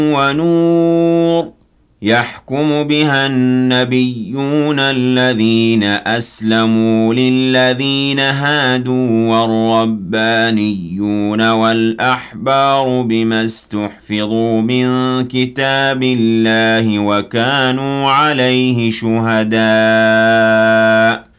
ونور يحكم بها النبيون الذين أسلموا للذين هادوا والربانيون والأحبار بما استحفظوا من كتاب الله وكانوا عليه شهداء